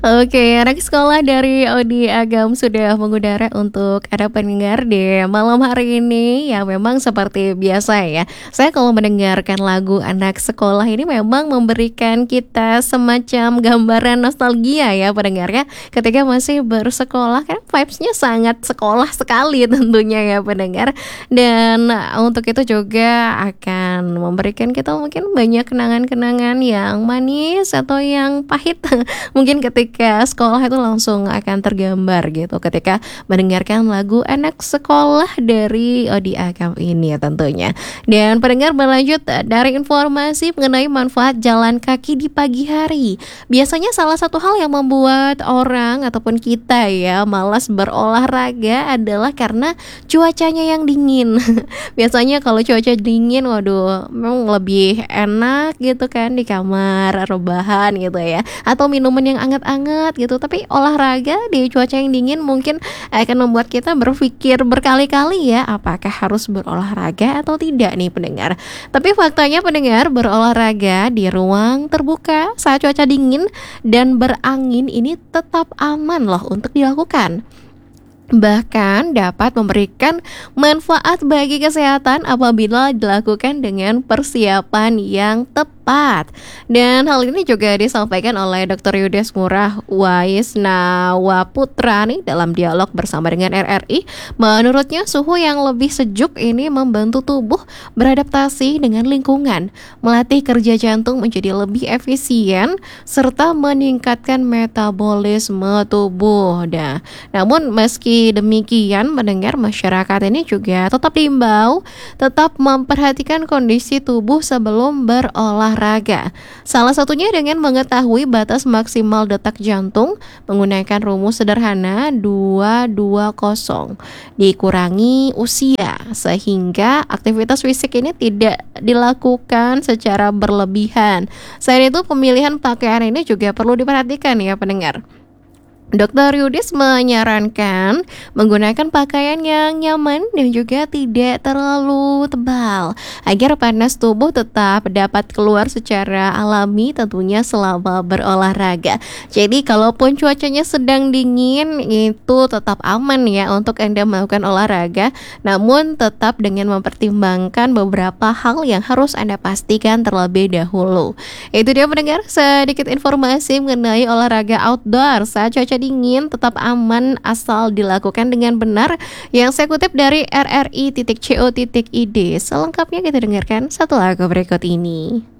Oke, anak sekolah dari Odi Agam sudah mengudara untuk ada pendengar di malam hari ini. Ya memang seperti biasa ya. Saya kalau mendengarkan lagu anak sekolah ini memang memberikan kita semacam gambaran nostalgia ya pendengarnya. Ketika masih bersekolah kan vibes-nya sangat sekolah sekali tentunya ya pendengar. Dan untuk itu juga akan memberikan kita mungkin banyak kenangan-kenangan yang manis atau yang pahit. Mungkin ketika sekolah itu langsung akan tergambar gitu ketika mendengarkan lagu anak sekolah dari Odi Agam ini ya tentunya. Dan pendengar berlanjut dari informasi mengenai manfaat jalan kaki di pagi hari. Biasanya salah satu hal yang membuat orang ataupun kita ya malas berolahraga adalah karena cuacanya yang dingin. Biasanya kalau cuaca dingin, waduh, memang lebih enak gitu kan di kamar rebahan gitu ya, atau minuman yang anget-anget gitu. Tapi olahraga di cuaca yang dingin mungkin akan membuat kita berpikir berkali-kali ya, apakah harus berolahraga atau tidak nih pendengar. Tapi faktanya pendengar, berolahraga di ruang terbuka saat cuaca dingin dan berangin ini tetap aman loh untuk dilakukan. Bahkan dapat memberikan manfaat bagi kesehatan apabila dilakukan dengan persiapan yang tepat. Dan hal ini juga disampaikan oleh Dr. Yudes Ngurah Waisnawaputra nih dalam dialog bersama dengan RRI. Menurutnya suhu yang lebih sejuk ini membantu tubuh beradaptasi dengan lingkungan, melatih kerja jantung menjadi lebih efisien, serta meningkatkan metabolisme tubuh. Namun meski demikian, mendengar masyarakat ini juga tetap diimbau tetap memperhatikan kondisi tubuh sebelum berolahraga. Salah satunya dengan mengetahui batas maksimal detak jantung menggunakan rumus sederhana 220 dikurangi usia, sehingga aktivitas fisik ini tidak dilakukan secara berlebihan. Selain itu, pemilihan pakaian ini juga perlu diperhatikan ya pendengar. Dr. Yudis menyarankan menggunakan pakaian yang nyaman dan juga tidak terlalu tebal agar panas tubuh tetap dapat keluar secara alami tentunya selama berolahraga. Jadi kalaupun cuacanya sedang dingin itu tetap aman ya untuk Anda melakukan olahraga, namun tetap dengan mempertimbangkan beberapa hal yang harus Anda pastikan terlebih dahulu. Itu dia pendengar, sedikit informasi mengenai olahraga outdoor saat cuaca dingin tetap aman asal dilakukan dengan benar, yang saya kutip dari rri.co.id. Selengkapnya kita dengarkan satu lagu berikut ini.